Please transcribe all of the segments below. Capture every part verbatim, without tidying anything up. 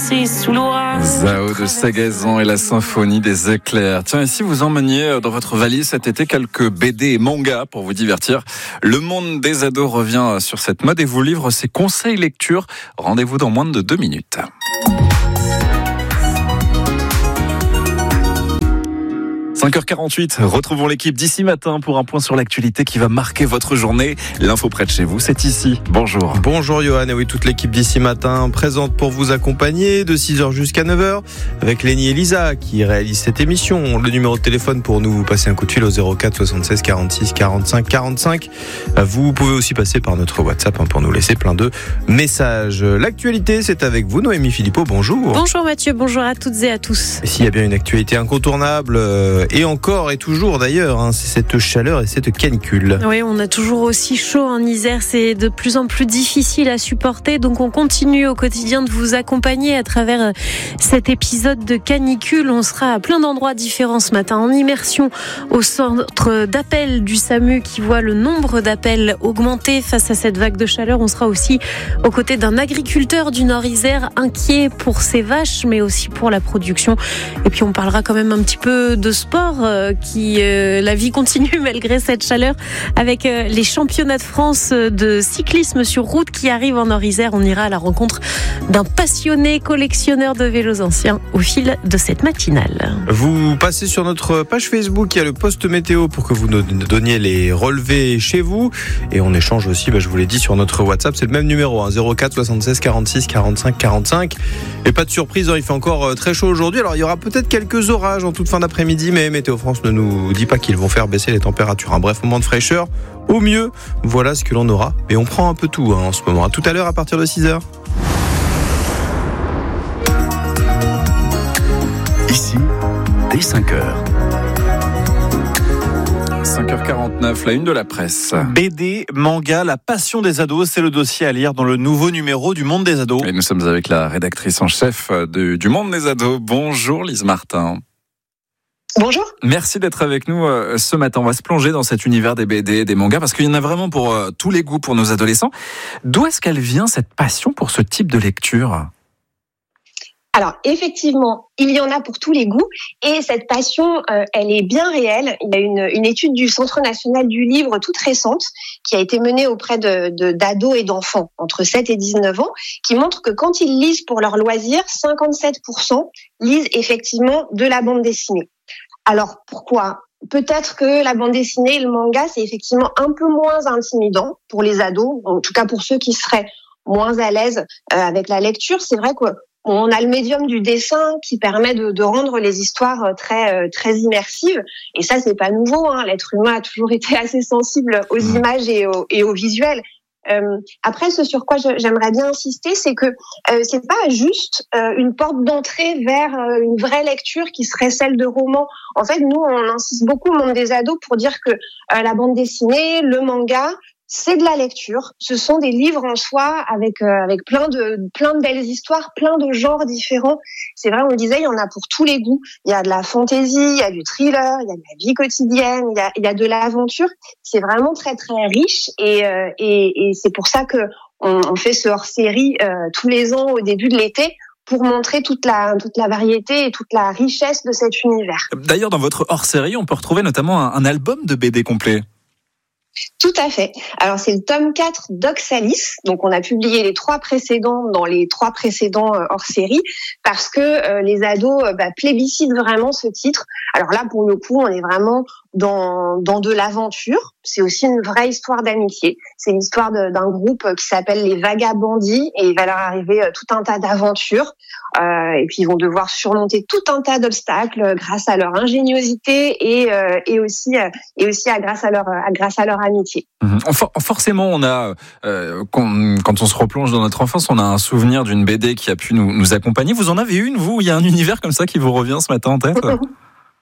glacé sous l'orage. Zao de Sagazan et la symphonie des éclairs. Tiens, et si vous emmeniez dans votre valise cet été quelques B D et mangas pour vous divertir, Le Monde des ados revient sur cette mode et vous livre ses conseils lecture. Rendez-vous dans moins de deux minutes. cinq heures quarante-huit, retrouvons l'équipe d'ici matin pour un point sur l'actualité qui va marquer votre journée. L'info près de chez vous, c'est ici. Bonjour. Bonjour Johan, et oui, toute l'équipe d'ici matin présente pour vous accompagner de six heures jusqu'à neuf heures avec Lénie et Lisa qui réalisent cette émission. Le numéro de téléphone pour nous passer un coup de fil au zéro quatre soixante-seize quarante-six quarante-cinq quarante-cinq. Vous pouvez aussi passer par notre WhatsApp pour nous laisser plein de messages. L'actualité, c'est avec vous, Noémie Philippot. Bonjour. Bonjour Mathieu, bonjour à toutes et à tous. Et s'il y a bien une actualité incontournable, euh, et encore et toujours d'ailleurs, hein, c'est cette chaleur et cette canicule. Oui, on a toujours aussi chaud en Isère, c'est de plus en plus difficile à supporter, donc on continue au quotidien de vous accompagner à travers cet épisode de canicule. On sera à plein d'endroits différents ce matin, en immersion au centre d'appel du SAMU qui voit le nombre d'appels augmenter face à cette vague de chaleur. On sera aussi aux côtés d'un agriculteur du Nord-Isère inquiet pour ses vaches, mais aussi pour la production. Et puis on parlera quand même un petit peu de sport. Qui euh, la vie continue malgré cette chaleur avec euh, les championnats de France de cyclisme sur route qui arrivent en Nord-Isère. On ira à la rencontre d'un passionné collectionneur de vélos anciens au fil de cette matinale. Vous passez sur notre page Facebook, il y a le post météo pour que vous nous donniez les relevés chez vous, et on échange aussi, bah, je vous l'ai dit, sur notre WhatsApp, c'est le même numéro, hein, zéro quatre soixante-seize quarante-six quarante-cinq quarante-cinq. Et pas de surprise, hein, il fait encore très chaud aujourd'hui. Alors il y aura peut-être quelques orages en toute fin d'après-midi, mais Météo France ne nous dit pas qu'ils vont faire baisser les températures. Un bref moment de fraîcheur, au mieux, voilà ce que l'on aura. Et on prend un peu tout hein, en ce moment. À tout à l'heure à partir de six heures. Ici, dès cinq heures. cinq heures quarante-neuf, la une de la presse. B D, manga, la passion des ados, c'est le dossier à lire dans le nouveau numéro du Monde des ados. Et nous sommes avec la rédactrice en chef de, du Monde des ados. Bonjour Lise Martin. Bonjour. Merci d'être avec nous euh, ce matin. On va se plonger dans cet univers des B D, des mangas, parce qu'il y en a vraiment pour euh, tous les goûts pour nos adolescents. D'où est-ce qu'elle vient, cette passion pour ce type de lecture ? Alors, effectivement, il y en a pour tous les goûts, et cette passion, euh, elle est bien réelle. Il y a une, une étude du Centre national du livre toute récente qui a été menée auprès de, de, d'ados et d'enfants entre sept et dix-neuf ans, qui montre que quand ils lisent pour leur loisir, cinquante-sept pour cent lisent effectivement de la bande dessinée. Alors, pourquoi ? Peut-être que la bande dessinée et le manga, c'est effectivement un peu moins intimidant pour les ados, en tout cas pour ceux qui seraient moins à l'aise euh, avec la lecture. C'est vrai qu'on a le médium du dessin qui permet de, de rendre les histoires très très immersives, et ça c'est pas nouveau, hein. L'être humain a toujours été assez sensible aux images et au, et au visuel. Euh, après, ce sur quoi je, j'aimerais bien insister, c'est que euh, c'est pas juste euh, une porte d'entrée vers euh, une vraie lecture qui serait celle de romans. En fait, nous, on insiste beaucoup au monde des ados pour dire que euh, la bande dessinée, le manga, c'est de la lecture. Ce sont des livres en soi avec euh, avec plein de plein de belles histoires, plein de genres différents. C'est vrai, on le disait, il y en a pour tous les goûts. Il y a de la fantaisie, il y a du thriller, il y a de la vie quotidienne, il y a il y a de l'aventure. C'est vraiment très très riche, et euh, et, et c'est pour ça que on, on fait ce hors-série euh, tous les ans au début de l'été, pour montrer toute la toute la variété et toute la richesse de cet univers. D'ailleurs, dans votre hors-série, on peut retrouver notamment un, un album de B D complet. Tout à fait. Alors c'est le tome quatre d'Oxalis. Donc on a publié les trois précédents dans les trois précédents euh, hors série, parce que euh, les ados euh, bah, plébiscitent vraiment ce titre. Alors là, pour le coup, on est vraiment dans dans de l'aventure. C'est aussi une vraie histoire d'amitié. C'est l'histoire de, d'un groupe qui s'appelle les Vagabondis, et il va leur arriver euh, tout un tas d'aventures. Euh, et puis ils vont devoir surmonter tout un tas d'obstacles grâce à leur ingéniosité et euh, et aussi euh, et aussi à grâce à leur à grâce à leur amitié. Mmh. For- forcément, on a euh, quand, quand on se replonge dans notre enfance, on a un souvenir d'une B D qui a pu nous, nous accompagner. Vous en avez une, vous ? Il y a un univers comme ça qui vous revient ce matin en tête ?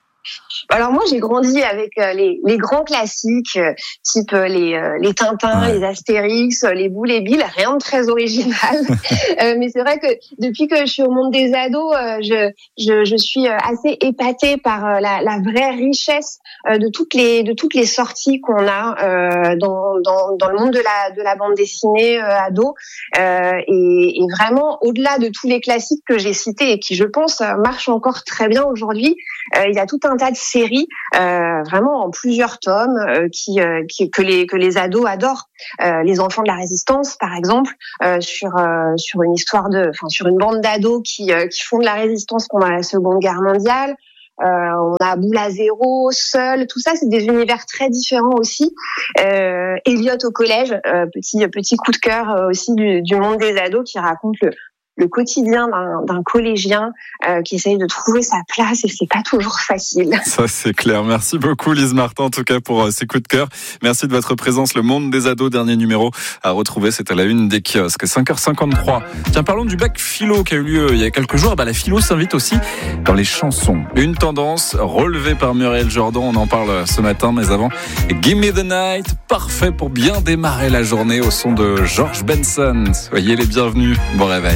Alors moi, j'ai grandi avec les, les grands classiques, type les, les Tintins, ouais. les Astérix, les Boules et Bill, rien de très original. euh, mais c'est vrai que depuis que je suis au monde des ados, je, je, je suis assez épatée par la, la vraie richesse de toutes les, de toutes les sorties qu'on a euh, dans, dans, dans le monde de la, de la bande dessinée euh, ado. Euh, et, et vraiment, au-delà de tous les classiques que j'ai cités et qui, je pense, marchent encore très bien aujourd'hui, euh, il y a tout un tas de séries, euh, vraiment en plusieurs tomes, euh, qui, euh, qui que les que les ados adorent. Euh, les Enfants de la Résistance, par exemple, euh, sur euh, sur une histoire de, enfin sur une bande d'ados qui euh, qui font de la résistance pendant la Seconde Guerre mondiale. Euh, on a Boule à zéro, Seul, tout ça, c'est des univers très différents aussi. Euh, Elliot au collège, euh, petit petit coup de cœur euh, aussi du, du monde des ados qui raconte le le quotidien d'un, d'un collégien euh, qui essaye de trouver sa place et c'est pas toujours facile. Ça c'est clair. Merci beaucoup Lise Martin en tout cas pour euh, ces coups de cœur. Merci de votre présence. Le monde des ados, dernier numéro à retrouver, c'est à la une des kiosques. cinq heures cinquante-trois. Tiens, parlons du bac philo qui a eu lieu il y a quelques jours. Bah, la philo s'invite aussi dans les chansons. Une tendance relevée par Muriel Jordan. On en parle ce matin, mais avant, Give Me the Night, parfait pour bien démarrer la journée au son de George Benson. Soyez les bienvenus. Bon réveil.